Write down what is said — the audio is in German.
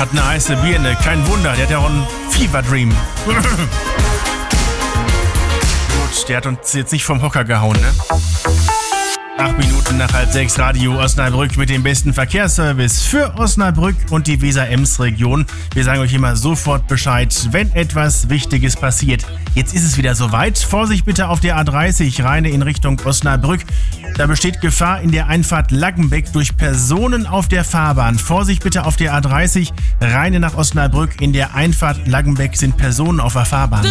Hat eine heiße Birne, kein Wunder, der hat ja auch einen Fever Dream. Gut, der hat uns jetzt nicht vom Hocker gehauen, ne? 8 Minuten nach 5:30, Radio Osnabrück mit dem besten Verkehrsservice für Osnabrück und die Weser-Ems-Region. Wir sagen euch immer sofort Bescheid, wenn etwas Wichtiges passiert. Jetzt ist es wieder soweit. Vorsicht bitte auf der A30, Rheine in Richtung Osnabrück. Da besteht Gefahr in der Einfahrt Laggenbeck durch Personen auf der Fahrbahn. Vorsicht bitte auf der A30, Rheine nach Osnabrück. In der Einfahrt Laggenbeck sind Personen auf der Fahrbahn.